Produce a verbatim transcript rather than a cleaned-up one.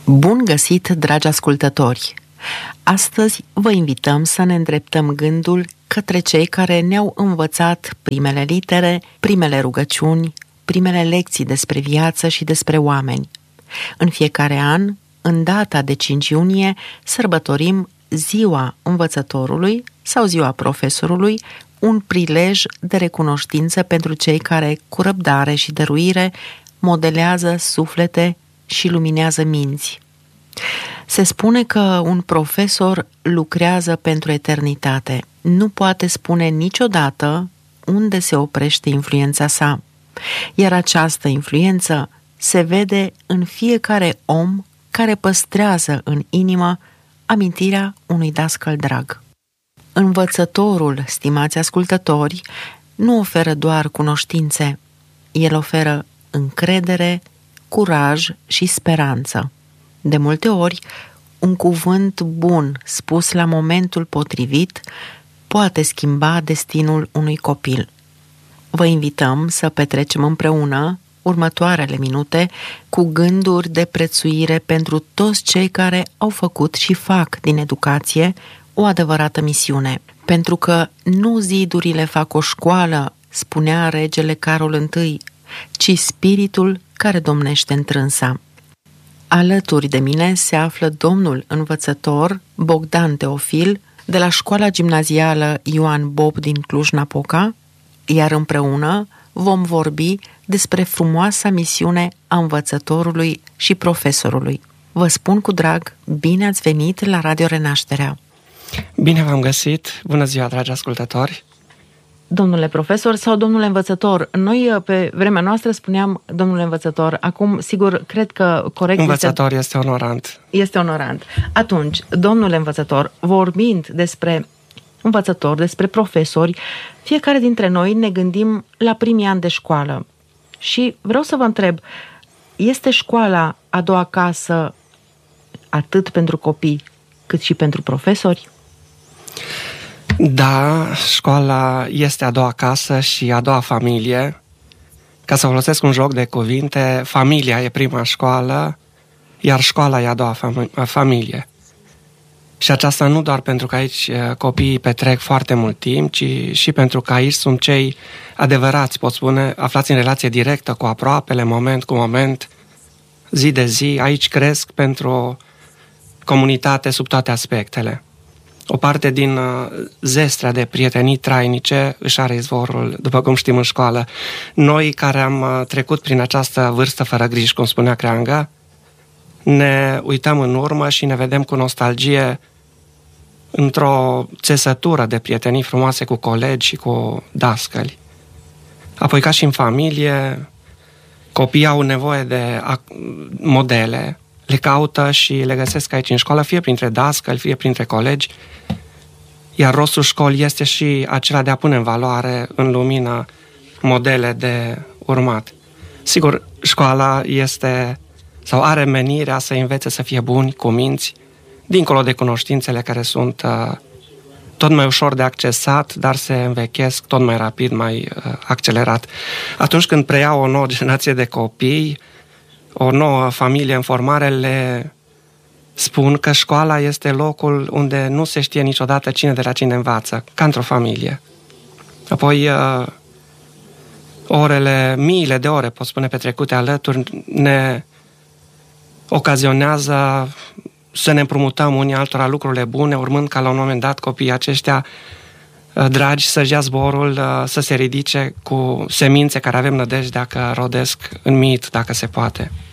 Bun găsit, dragi ascultători! Astăzi vă invităm să ne îndreptăm gândul către cei care ne-au învățat primele litere, primele rugăciuni, primele lecții despre viață și despre oameni. În fiecare an, în data de cinci iunie, sărbătorim Ziua Învățătorului sau Ziua Profesorului, un prilej de recunoștință pentru cei care, cu răbdare și dăruire, modelează suflete și luminează minți. Se spune că un profesor lucrează pentru eternitate. Nu poate spune niciodată unde se oprește influența sa, iar această influență se vede în fiecare om care păstrează în inimă amintirea unui dascăl drag. Învățătorul, stimați ascultători, nu oferă doar cunoștințe, el oferă încredere, curaj și speranță. De multe ori, un cuvânt bun spus la momentul potrivit poate schimba destinul unui copil. Vă invităm să petrecem împreună următoarele minute cu gânduri de prețuire pentru toți cei care au făcut și fac din educație o adevărată misiune. Pentru că nu zidurile fac o școală, spunea regele Carol I, ci spiritul care domnește întrânsa. Alături de mine se află domnul învățător Bogdan Teofil de la școala gimnazială Ioan Bob din Cluj-Napoca, iar împreună vom vorbi despre frumoasa misiune a învățătorului și profesorului. Vă spun cu drag, bine ați venit la Radio Renașterea! Bine v-am găsit! Bună ziua, dragi ascultători! Domnule profesor sau domnule învățător, noi pe vremea noastră spuneam domnule învățător, acum sigur cred că corect învățător este, este onorant. Este onorant. Atunci, domnule învățător, vorbind despre învățători, despre profesori, fiecare dintre noi ne gândim la primii ani de școală. Și vreau să vă întreb, este școala a doua casă atât pentru copii cât și pentru profesori? Da, școala este a doua casă și a doua familie. Ca să folosesc un joc de cuvinte, familia e prima școală, iar școala e a doua fam- familie. Și aceasta nu doar pentru că aici copiii petrec foarte mult timp, ci și pentru că aici sunt cei adevărați, pot spune, aflați în relație directă cu aproapele, moment cu moment, zi de zi. Aici cresc pentru o comunitate sub toate aspectele. O parte din zestrea de prietenii trainice își are izvorul, după cum știm, în școală. Noi care am trecut prin această vârstă fără griji, cum spunea Creangă, ne uităm în urmă și ne vedem cu nostalgie într-o țesătură de prietenii frumoase cu colegi și cu dascăli. Apoi, ca și în familie, copiii au nevoie de modele, le caută și le găsesc aici în școală, fie printre dascăli, fie printre colegi, iar rostul școlii este și acela de a pune în valoare în lumină modele de urmat. Sigur, școala este sau are menirea să învețe să fie buni, cuminți, dincolo de cunoștințele care sunt uh, tot mai ușor de accesat, dar se învechesc tot mai rapid, mai uh, accelerat. Atunci când preia o nouă generație de copii, o nouă familie în formare, le spun că școala este locul unde nu se știe niciodată cine de la cine învață, ca într-o familie. Apoi, uh, orele, miile de ore, pot spune, petrecute alături, ne ocazionează să ne împrumutăm unii altora lucrurile bune, urmând ca la un moment dat copiii aceștia dragi să-și ia zborul, să se ridice cu semințe care avem nădejde dacă rodesc în mit, dacă se poate.